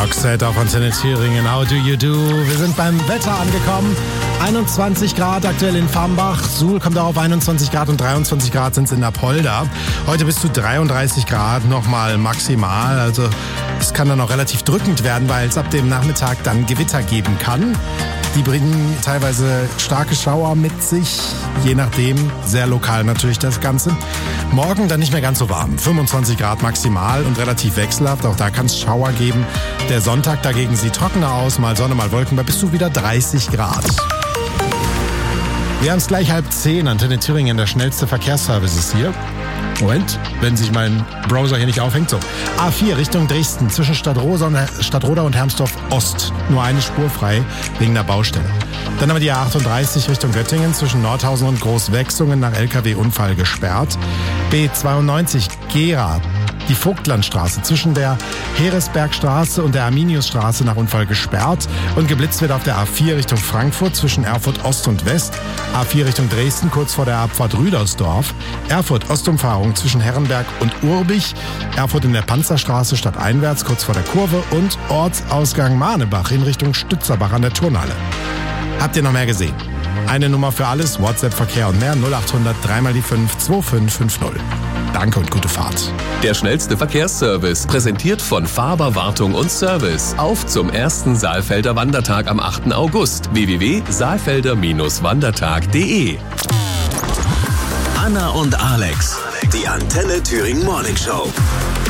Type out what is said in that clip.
Roxette auf Antenne Thüringen. How do you do? Wir sind beim Wetter angekommen. 21 Grad aktuell in Farmbach. Suhl kommt auch auf 21 Grad und 23 Grad sind es in Apolda. Heute bis zu 33 Grad nochmal maximal. Also es kann dann auch relativ drückend werden, weil es ab dem Nachmittag dann Gewitter geben kann. Die bringen teilweise starke Schauer mit sich, je nachdem, sehr lokal natürlich das Ganze. Morgen dann nicht mehr ganz so warm, 25 Grad maximal und relativ wechselhaft, auch da kann es Schauer geben. Der Sonntag dagegen sieht trockener aus, mal Sonne, mal Wolken, bei bis zu wieder 30 Grad. Wir haben es gleich 9:30, Antenne Thüringen, der schnellste Verkehrsservice ist hier. Moment, wenn sich mein Browser hier nicht aufhängt. So, A4 Richtung Dresden zwischen Stadtroda und Hermsdorf Ost. Nur eine Spur frei wegen der Baustelle. Dann haben wir die A38 Richtung Göttingen zwischen Nordhausen und Großwechsungen nach LKW-Unfall gesperrt. B92 Gera. Die Vogtlandstraße zwischen der Heresbergstraße und der Arminiusstraße nach Unfall gesperrt und geblitzt wird auf der A4 Richtung Frankfurt zwischen Erfurt Ost und West, A4 Richtung Dresden kurz vor der Abfahrt Rüdersdorf, Erfurt Ostumfahrung zwischen Herrenberg und Urbich, Erfurt in der Panzerstraße stadteinwärts kurz vor der Kurve und Ortsausgang Mahnebach in Richtung Stützerbach an der Turnhalle. Habt ihr noch mehr gesehen? Eine Nummer für alles, WhatsApp, Verkehr und mehr, 0800 3x5 2550. Danke und gute Fahrt. Der schnellste Verkehrsservice, präsentiert von Faber Wartung und Service. Auf zum ersten Saalfelder Wandertag am 8. August. www.saalfelder-wandertag.de. Anna und Alex, die Antenne Thüringen Morning Show.